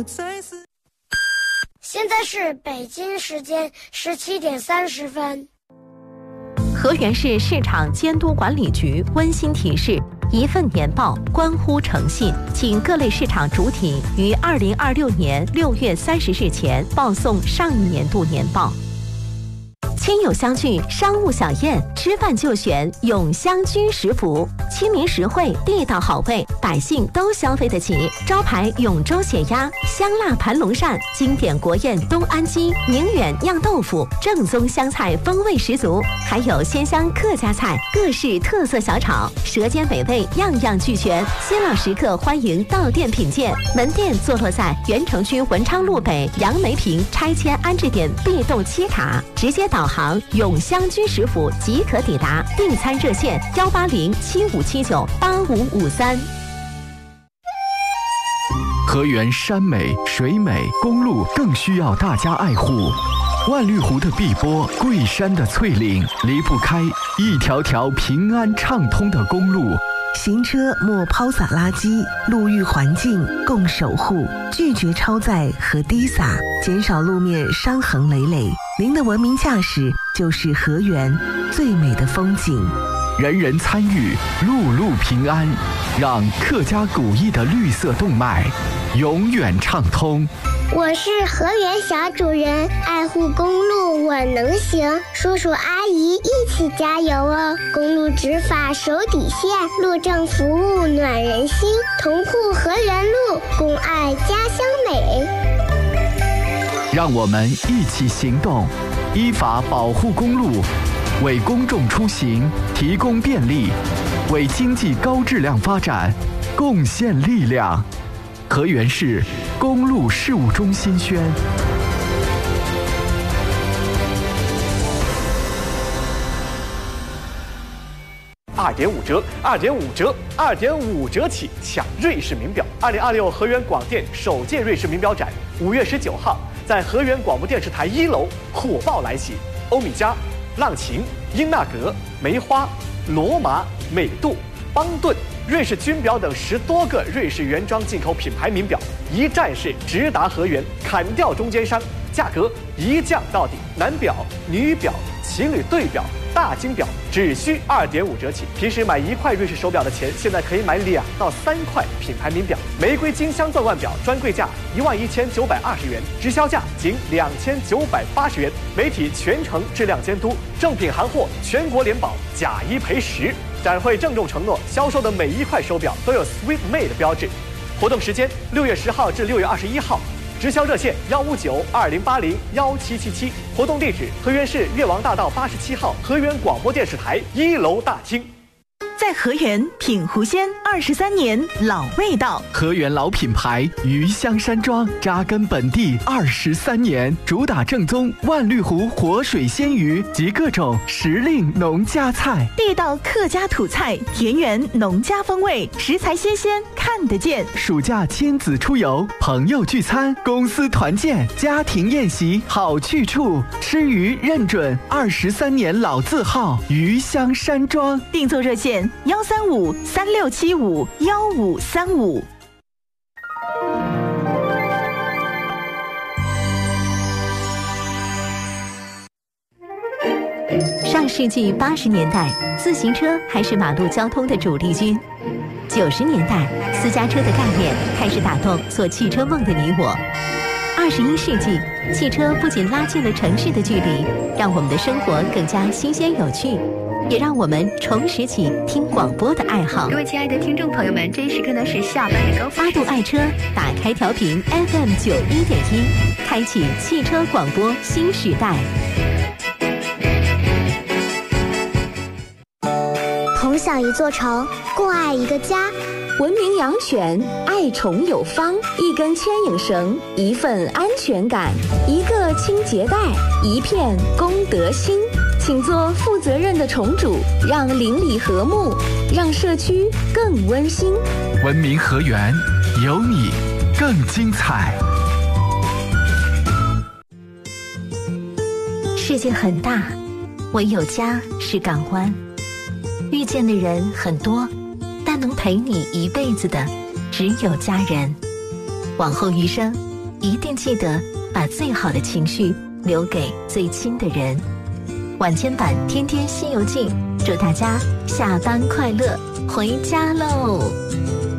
现在是北京时间17点30分。 河源市市场监督管理局温馨提示：一份年报关乎诚信，请各类市场主体于2026年6月30日前报送上一年度年报。亲友相聚，商务小宴，吃饭就选永香居食府，亲民实惠，地道好味，百姓都消费得起。招牌永州血鸭、香辣盘龙鳝，经典国宴东安鸡、宁远酿豆腐，正宗湘菜风味十足，还有鲜香客家菜、各式特色小炒，舌尖美味，样样俱全。新老食客欢迎到店品鉴。门店坐落在原城区文昌路北杨梅坪拆迁安置点 B 栋7卡，直接导航永香居食府即可抵达。订餐热线18075798553。 河源山美水美，公路更需要大家爱护。万绿湖的碧波，桂山的翠岭，离不开一条条平安畅通的公路。 行车莫抛洒垃圾，路域环境共守护，拒绝超载和滴洒，减少路面伤痕累累。您的文明驾驶就是河源最美的风景。 人人参与，路路平安，让客家古意的绿色动脉永远畅通。 我是河源小主人，爱护公路我能行，叔叔阿姨一起加油哦！公路执法手底线，路政服务暖人心，同护河源路，共爱家乡美。 让我们一起行动，依法保护公路，为公众出行提供便利，为经济高质量发展贡献力量。河源市公路事务中心宣。 2.5折，2.5折，2.5折起抢瑞士名表！2026河源广电首届瑞士名表展5月19号在河源广播电视台1楼火爆来袭，欧米茄、浪琴、英纳格、梅花、罗马、美度、邦顿、瑞士军表等10多个瑞士原装进口品牌名表，一站式直达河源，砍掉中间商，价格一降到底。男表、女表、情侣对表、大金表只需2.5折起。平时买1块瑞士手表的钱，现在可以买2到3块品牌名表。玫瑰金镶钻腕表专柜价11920元，直销价仅2980元。媒体全程质量监督，正品行货全国联保，假1赔10。展会郑重承诺，销售的每1块手表都有 Sweet Made 的标志。活动时间6月10号至6月21号，直销热线15920801777，活动地址河源市越王大道87号河源广播电视台1楼大厅。 在河源品湖鲜23年老味道， 河源老品牌鱼香山庄扎根本地23年，主打正宗万绿湖活水鲜鱼及各种时令农家菜， 地道客家土菜，田园农家风味，食材新鲜看得见。 暑假亲子出游，朋友聚餐，公司团建，家庭宴席好去处，吃鱼认准23年老字号鱼香山庄。 订座热线13536751535。 上世纪80年代，自行车还是马路交通的主力军。90年代，私家车的概念开始打动做汽车梦的你我。21世纪，汽车不仅拉近了城市的距离，让我们的生活更加新鲜有趣，也让我们重拾起听广播的爱好。 各位亲爱的听众朋友们，这一时刻呢是下班的高峰。 8度爱车，打开调频 FM 91.1，开启汽车广播新时代。 同享一座城，共爱一个家。 文明养犬，爱宠有方，一根牵引绳，一份安全感，一个清洁袋，一片公德心。请做负责任的宠主，让邻里和睦，让社区更温馨。 文明河源，有你更精彩。 世界很大，唯有家是港湾。遇见的人很多，但能陪你一辈子的只有家人。往后余生， 一定记得把最好的情绪留给最亲的人。晚间版《天天西游记》，祝大家下班快乐，回家喽！